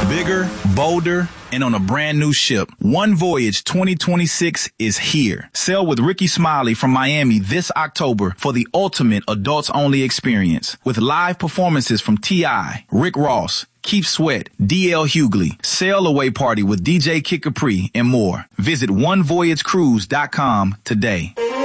Bigger, bolder, and on a brand new ship. One Voyage 2026 is here. Sail with Ricky Smiley from Miami this October for the ultimate adults-only experience. With live performances from T.I., Rick Ross, Keith Sweat, D.L. Hughley, Sail Away Party with DJ Kid Capri, and more. Visit onevoyagecruise.com today.